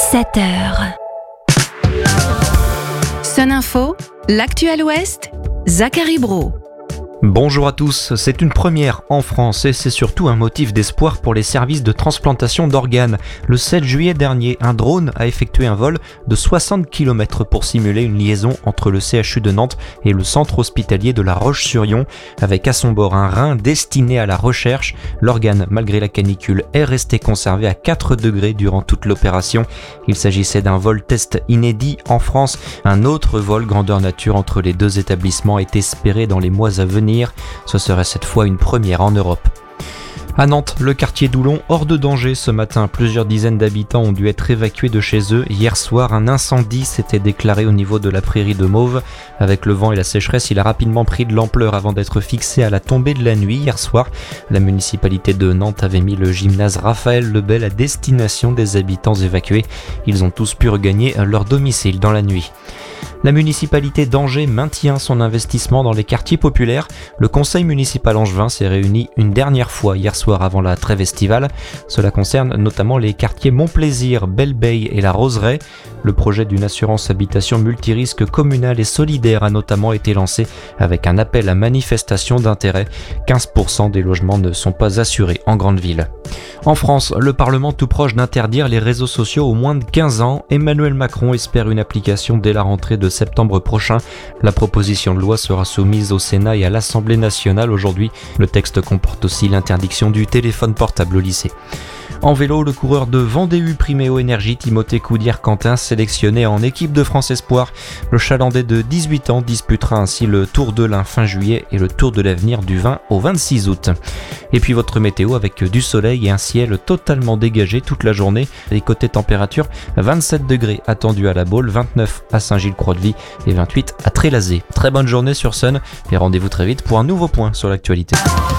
7h. Sun Info, l'actu à l'Ouest, Zachary Brault. Bonjour à tous, c'est une première en France et c'est surtout un motif d'espoir pour les services de transplantation d'organes. Le 7 juillet dernier, un drone a effectué un vol de 60 km pour simuler une liaison entre le CHU de Nantes et le centre hospitalier de La Roche-sur-Yon, avec à son bord un rein destiné à la recherche. L'organe, malgré la canicule, est resté conservé à 4 degrés durant toute l'opération. Il s'agissait d'un vol test inédit en France. Un autre vol grandeur nature entre les deux établissements est espéré dans les mois à venir. Ce serait cette fois une première en Europe. À Nantes, le quartier d'Oulon hors de danger ce matin. Plusieurs dizaines d'habitants ont dû être évacués de chez eux. Hier soir, un incendie s'était déclaré au niveau de la prairie de Mauves. Avec le vent et la sécheresse, il a rapidement pris de l'ampleur avant d'être fixé à la tombée de la nuit. Hier soir, la municipalité de Nantes avait mis le gymnase Raphaël Lebel à destination des habitants évacués. Ils ont tous pu regagner leur domicile dans la nuit. La municipalité d'Angers maintient son investissement dans les quartiers populaires. Le conseil municipal angevin s'est réuni une dernière fois hier soir avant la trêve estivale. Cela concerne notamment les quartiers Montplaisir, Belle-Beille et la Roseraie. Le projet d'une assurance habitation multirisque communale et solidaire a notamment été lancé avec un appel à manifestation d'intérêt. 15% des logements ne sont pas assurés en grande ville. En France, le Parlement tout proche d'interdire les réseaux sociaux aux moins de 15 ans. Emmanuel Macron espère une application dès la rentrée de septembre prochain. La proposition de loi sera soumise au Sénat et à l'Assemblée nationale aujourd'hui. Le texte comporte aussi l'interdiction du téléphone portable au lycée. En vélo, le coureur de Vendée-U Priméo Énergie, Timothée Coudière-Quentin, sélectionné en équipe de France Espoir. Le Chalandais de 18 ans disputera ainsi le Tour de l'Ain fin juillet et le Tour de l'Avenir du 20 au 26 août. Et puis votre météo avec du soleil et un ciel totalement dégagé toute la journée. Les côtés température, 27 degrés attendus à La Baule, 29 à Saint-Gilles-Croix-de-Vie et 28 à Trélazé. Très bonne journée sur Sun et rendez-vous très vite pour un nouveau point sur l'actualité.